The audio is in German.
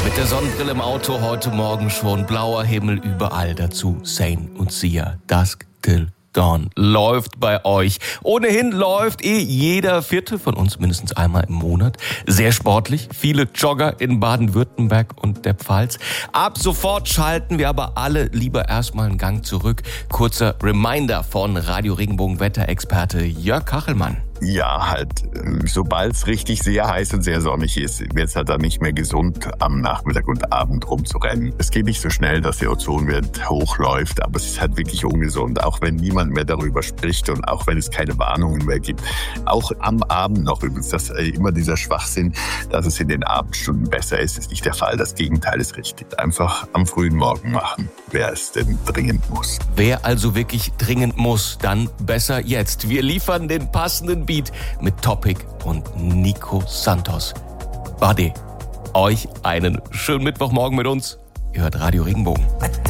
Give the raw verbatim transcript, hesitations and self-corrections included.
Mit der Sonnenbrille im Auto heute Morgen schon, blauer Himmel überall, dazu Zayn und Sia, Dusk Till Dawn läuft bei euch. Ohnehin läuft eh jeder Vierte von uns mindestens einmal im Monat. Sehr sportlich, viele Jogger in Baden-Württemberg und der Pfalz. Ab sofort schalten wir aber alle lieber erstmal einen Gang zurück. Kurzer Reminder von Radio Regenbogen Wetterexperte Jörg Kachelmann. Ja, halt, sobald es richtig sehr heiß und sehr sonnig ist, wird es halt dann nicht mehr gesund, am Nachmittag und Abend rumzurennen. Es geht nicht so schnell, dass der Ozonwert hochläuft, aber es ist halt wirklich ungesund, auch wenn niemand mehr darüber spricht und auch wenn es keine Warnungen mehr gibt. Auch am Abend noch übrigens, dass äh, immer dieser Schwachsinn, dass es in den Abendstunden besser ist, ist nicht der Fall. Das Gegenteil ist richtig. Einfach am frühen Morgen machen, wer es denn dringend muss. Wer also wirklich dringend muss, dann besser jetzt. Wir liefern den passenden Beat mit Topic und Nico Santos. Bade, euch einen schönen Mittwochmorgen mit uns. Ihr hört Radio Regenbogen.